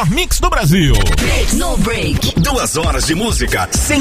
melhor mix do Brasil. No break. 2 horas de música sem